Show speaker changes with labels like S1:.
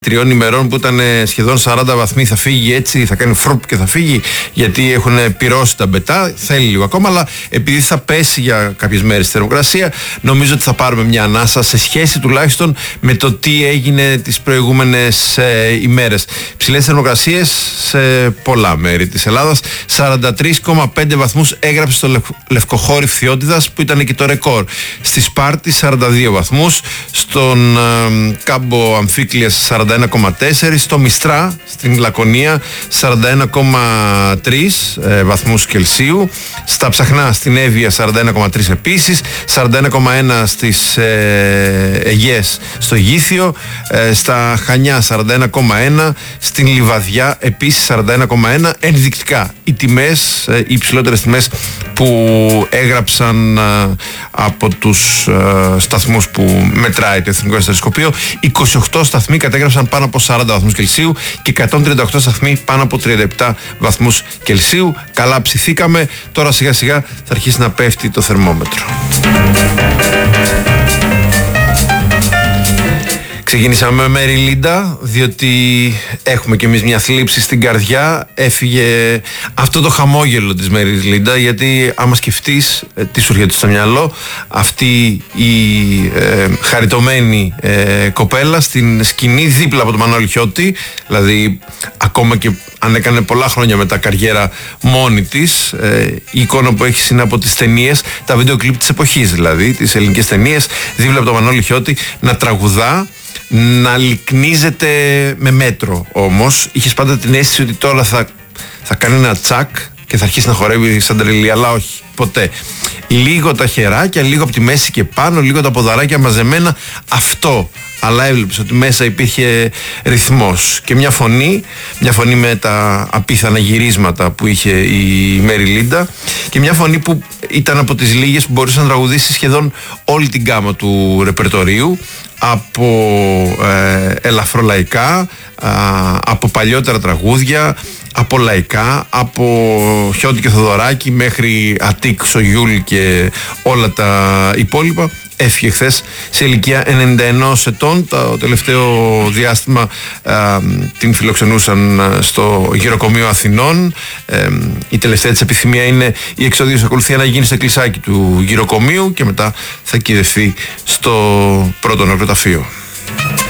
S1: 3 ημερών που ήταν σχεδόν 40 βαθμοί θα φύγει έτσι, θα κάνει φρουπ και θα φύγει, γιατί έχουν πυρώσει τα μπετά. Θέλει λίγο ακόμα, αλλά επειδή θα πέσει για κάποιες μέρες η θερμοκρασία, νομίζω ότι θα πάρουμε μια ανάσα σε σχέση τουλάχιστον με το τι έγινε τις προηγούμενες ημέρες. Ψηλές θερμοκρασίες σε πολλά μέρη της Ελλάδας. 43,5 βαθμούς έγραψε στο Λευκοχώρι Φθιώτιδας, που ήταν και το ρεκόρ. Στη Σπάρτη 42 βαθμούς, στον Κάμπο Αμφίκλειας 41,4, στο Μιστρά στην Λακωνία 41,3 βαθμούς Κελσίου, στα Ψαχνά στην Εύβοια 41,3 επίσης, 41,1 στις Αιγές στο Γήθιο, στα Χανιά 41,1, στην Λιβαδιά επίσης 41,1. Ενδεικτικά οι τιμές, οι υψηλότερες τιμές που έγραψαν από τους σταθμούς που μετράει το Εθνικό Αστροσκοπείο. 28 σταθμοί κατέγραψαν πάνω από 40 βαθμούς Κελσίου και 138 σταθμοί πάνω από 37 βαθμούς Κελσίου. Καλά ψηθήκαμε, τώρα σιγά σιγά θα αρχίσει να πέφτει το θερμόμετρο. Ξεκινήσαμε με Μέρι Λίντα, διότι έχουμε κι εμείς μια θλίψη στην καρδιά. Έφυγε αυτό το χαμόγελο της Μέρι Λίντα, γιατί άμα σκεφτείς τι σου έρχεται στο μυαλό, αυτή η χαριτωμένη κοπέλα στην σκηνή δίπλα από τον Μανώλη Χιώτη, δηλαδή ακόμα και αν έκανε πολλά χρόνια μετά καριέρα μόνη της, η εικόνα που έχει είναι από τις ταινίες, τα βίντεο κλιπ της εποχής, δηλαδή τις ελληνικές ταινίες, δίπλα από τον Μανώλη Χιώτη να τραγουδά, να λυκνίζεται με μέτρο. Όμως είχες πάντα την αίσθηση ότι τώρα θα κάνει ένα τσακ και θα αρχίσει να χορεύει σαν τρελή, αλλά όχι, ποτέ. Λίγο τα χεράκια, λίγο από τη μέση και πάνω, λίγο τα ποδαράκια μαζεμένα, αυτό. Αλλά έβλεπες ότι μέσα υπήρχε ρυθμός και μια φωνή με τα απίθανα γυρίσματα που είχε η Μέρι Λίντα, και μια φωνή που ήταν από τις λίγες που μπορούσε να τραγουδήσει σχεδόν όλη την γκάμα του ρεπερτορίου, από ελαφρολαϊκά, από παλιότερα τραγούδια, από λαϊκά, από Χιώτη και Θοδωράκη μέχρι Αττίκ, Σογιούλ και όλα τα υπόλοιπα. Έφυγε χθες σε ηλικία 91 ετών. Το τελευταίο διάστημα την φιλοξενούσαν στο γυροκομείο Αθηνών. Η τελευταία της επιθυμία είναι η εξοδίωση ακολουθία να γίνει στο εκκλησάκι του γυροκομείου και μετά θα κυδευτεί στο πρώτο νεκροταφείο.